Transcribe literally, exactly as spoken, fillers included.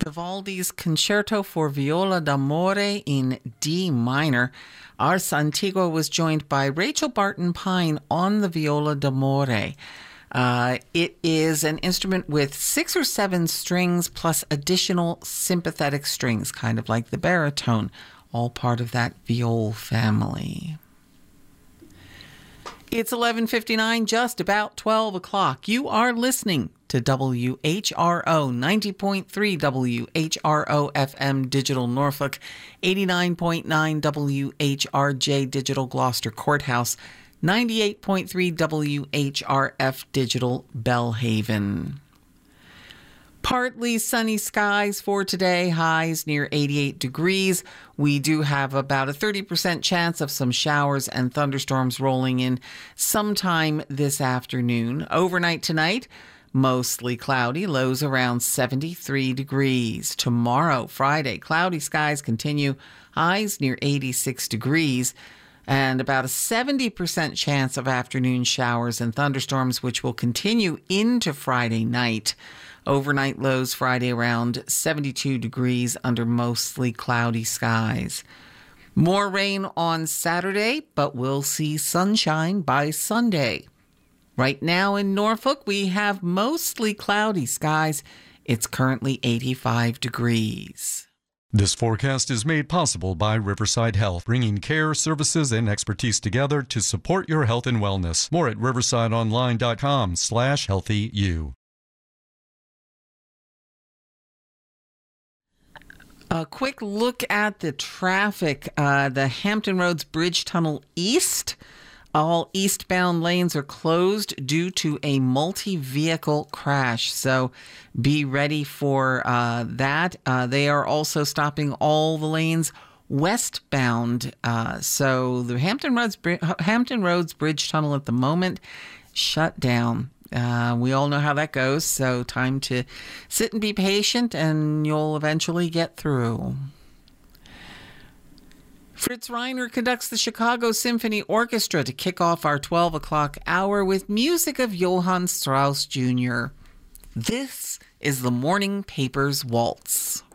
Vivaldi's Concerto for Viola d'Amore in D minor. Ars Antigua was joined by Rachel Barton Pine on the Viola d'Amore. Uh, it is an instrument with six or seven strings plus additional sympathetic strings, kind of like the baritone, all part of that viol family. It's eleven fifty-nine, just about twelve o'clock. You are listening to W H R O, ninety point three W H R O F M Digital Norfolk, eighty-nine point nine W H R J Digital Gloucester Courthouse, ninety-eight point three W H R F Digital Bellhaven. Partly sunny skies for today, highs near eighty-eight degrees. We do have about a thirty percent chance of some showers and thunderstorms rolling in sometime this afternoon. Overnight tonight, mostly cloudy, lows around seventy-three degrees. Tomorrow, Friday, cloudy skies continue, highs near eighty-six degrees. And about a seventy percent chance of afternoon showers and thunderstorms, which will continue into Friday night. Overnight lows Friday around seventy-two degrees under mostly cloudy skies. More rain on Saturday, but we'll see sunshine by Sunday. Right now in Norfolk, we have mostly cloudy skies. It's currently eighty-five degrees. This forecast is made possible by Riverside Health, bringing care, services, and expertise together to support your health and wellness. More at riversideonline.com slash healthyu. A quick look at the traffic. Uh, the Hampton Roads Bridge Tunnel East. All eastbound lanes are closed due to a multi-vehicle crash. So be ready for uh, that. Uh, they are also stopping all the lanes westbound. Uh, so the Hampton Roads, Hampton Roads Bridge Tunnel at the moment shut down. Uh, we all know how that goes, so time to sit and be patient, and you'll eventually get through. Fritz Reiner conducts the Chicago Symphony Orchestra to kick off our twelve o'clock hour with music of Johann Strauss Junior This is the Morning Papers Waltz.